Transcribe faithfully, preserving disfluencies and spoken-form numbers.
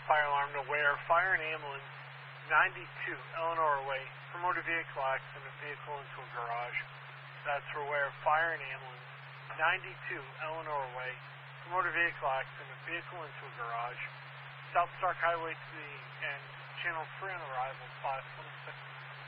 Fire alarm to Ware. Fire an ambulance ninety-two Eleanor Way for motor vehicle accident, vehicle into a garage. That's for Ware. Fire an ambulance ninety-two Eleanor Way for motor vehicle accident, vehicle into a garage. South Stark Highway to the and Channel three on arrival five twenty-six.